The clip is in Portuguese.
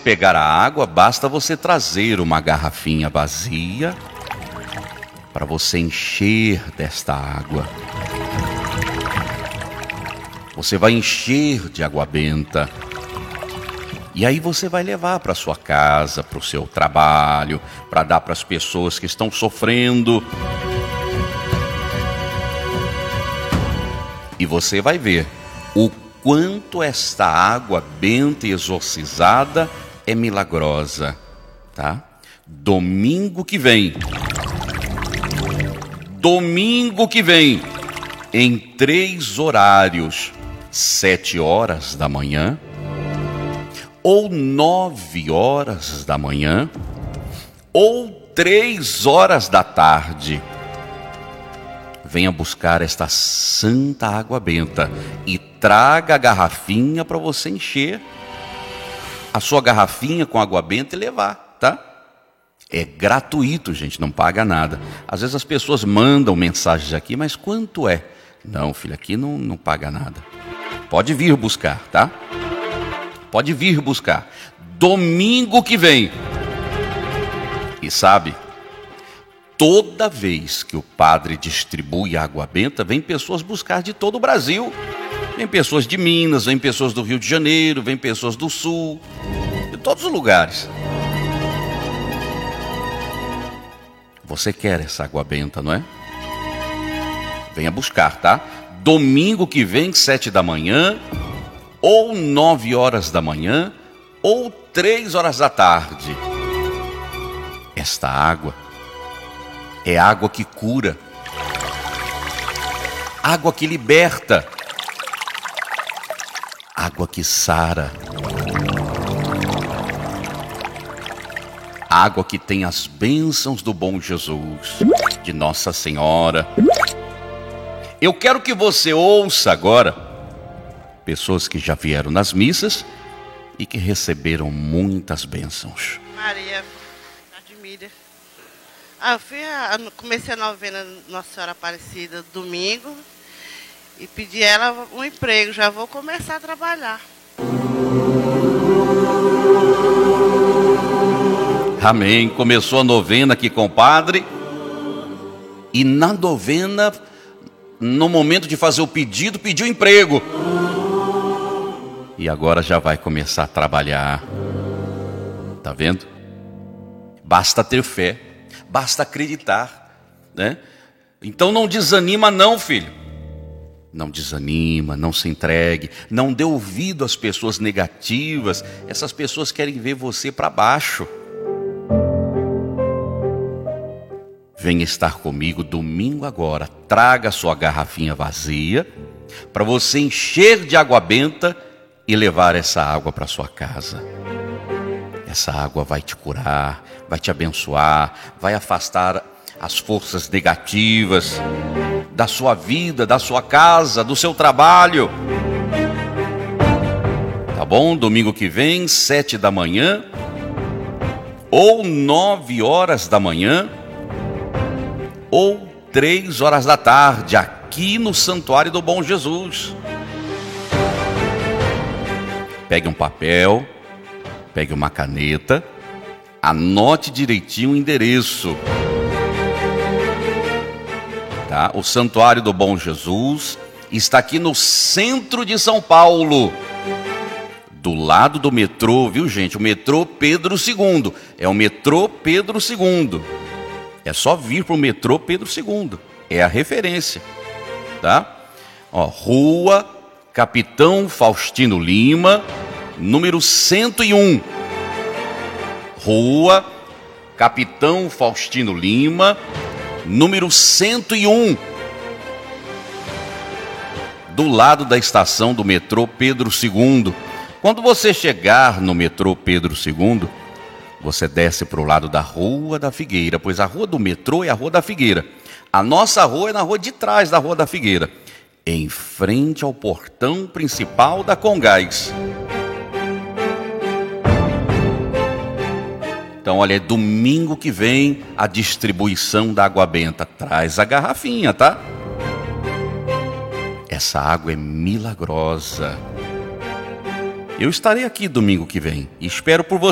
pegar a água, basta você trazer uma garrafinha vazia para você encher desta água. Você vai encher de água benta. E aí você vai levar para sua casa, para o seu trabalho, para dar para as pessoas que estão sofrendo. E você vai ver o quanto esta água benta e exorcizada é milagrosa, tá? Domingo que vem, em 3 horários, 7 horas da manhã, ou 9 horas da manhã, ou 3 horas da tarde. Venha buscar esta santa água benta e traga a garrafinha para você encher a sua garrafinha com água benta e levar, tá? É gratuito, gente, não paga nada. Às vezes as pessoas mandam mensagens aqui, mas quanto é? Não, filho, aqui não paga nada. Pode vir buscar, tá? Pode vir buscar. Domingo que vem. E sabe, toda vez que o padre distribui água benta, vem pessoas buscar de todo o Brasil. Vem pessoas de Minas, vem pessoas do Rio de Janeiro, vem pessoas do Sul, de todos os lugares. Você quer essa água benta, não é? Venha buscar, tá? Domingo que vem, 7 da manhã, ou 9 horas da manhã, ou 3 horas da tarde. Esta água é água que cura, água que liberta, água que sara, água que tem as bênçãos do bom Jesus, de Nossa Senhora. Eu quero que você ouça agora pessoas que já vieram nas missas e que receberam muitas bênçãos. Maria, admira. Comecei a novena Nossa Senhora Aparecida domingo e pedi a ela um emprego. Já vou começar a trabalhar. Amém. Começou a novena aqui com o padre. E na novena, no momento de fazer o pedido, pediu emprego. E agora já vai começar a trabalhar. Tá vendo? Basta ter fé, basta acreditar, né? Então não desanima não, filho. Não desanima, não se entregue, não dê ouvido às pessoas negativas. Essas pessoas querem ver você para baixo. Venha estar comigo domingo agora. Traga sua garrafinha vazia para você encher de água benta e levar essa água para sua casa. Essa água vai te curar, vai te abençoar, vai afastar as forças negativas da sua vida, da sua casa, do seu trabalho. Tá bom? Domingo que vem, 7 da manhã, ou 9 horas da manhã, ou 3 horas da tarde, aqui no Santuário do Bom Jesus. Pegue um papel, pegue uma caneta, anote direitinho o endereço. Tá? O Santuário do Bom Jesus está aqui no centro de São Paulo, do lado do metrô, viu, gente? O metrô Pedro II. É o metrô Pedro II. É só vir para o metrô Pedro II. É a referência, tá? Ó, Rua Capitão Faustino Lima, número 101. Rua Capitão Faustino Lima, número 101. Do lado da estação do metrô Pedro II. Quando você chegar no metrô Pedro II, você desce para o lado da Rua da Figueira, pois a rua do metrô é a Rua da Figueira. A nossa rua é na rua de trás da Rua da Figueira, em frente ao portão principal da Congás. Então, olha, é domingo que vem a distribuição da água benta. Traz a garrafinha, tá? Essa água é milagrosa. Eu estarei aqui domingo que vem e espero por você.